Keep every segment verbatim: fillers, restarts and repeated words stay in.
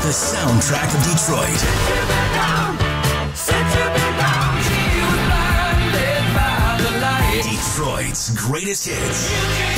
the soundtrack of Detroit. Detroit's greatest hits.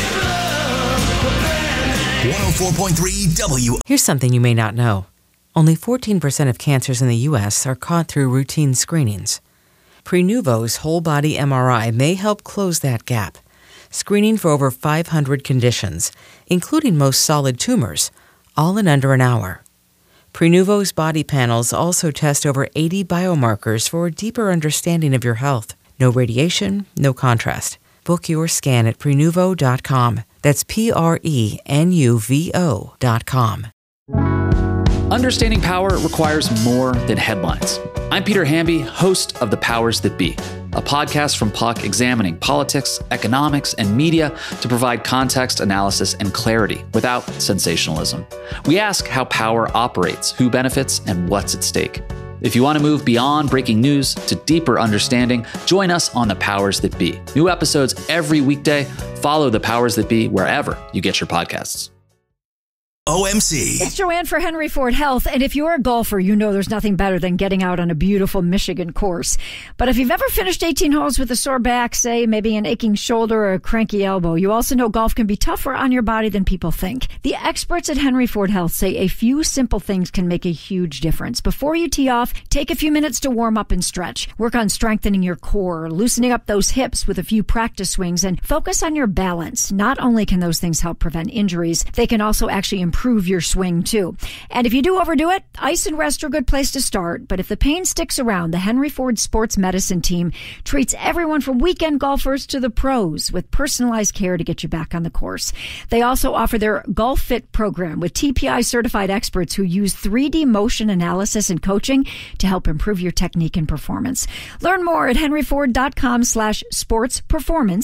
one oh four point three W. Here's something you may not know. Only fourteen percent of cancers in the U S are caught through routine screenings. Prenuvo's whole-body M R I may help close that gap, screening for over five hundred conditions, including most solid tumors, all in under an hour. Prenuvo's body panels also test over eighty biomarkers for a deeper understanding of your health. No radiation, no contrast. Book your scan at Prenuvo dot com. That's P R E N U V O dot com. Understanding power requires more than headlines. I'm Peter Hamby, host of The Powers That Be, a podcast from Puck examining politics, economics, and media to provide context, analysis, and clarity without sensationalism. We ask how power operates, who benefits, and what's at stake. If you want to move beyond breaking news to deeper understanding, join us on The Powers That Be. New episodes every weekday. Follow The Powers That Be wherever you get your podcasts. O M C. It's Joanne for Henry Ford Health, and if you're a golfer, you know there's nothing better than getting out on a beautiful Michigan course. But if you've ever finished eighteen holes with a sore back, say maybe an aching shoulder or a cranky elbow, you also know golf can be tougher on your body than people think. The experts at Henry Ford Health say a few simple things can make a huge difference. Before you tee off, take a few minutes to warm up and stretch. Work on strengthening your core, loosening up those hips with a few practice swings, and focus on your balance. Not only can those things help prevent injuries, they can also actually improve Improve your swing, too. And if you do overdo it, ice and rest are a good place to start. But if the pain sticks around, the Henry Ford Sports Medicine team treats everyone from weekend golfers to the pros with personalized care to get you back on the course. They also offer their Golf Fit program with T P I-certified experts who use three D motion analysis and coaching to help improve your technique and performance. Learn more at henry ford dot com slash sports performance.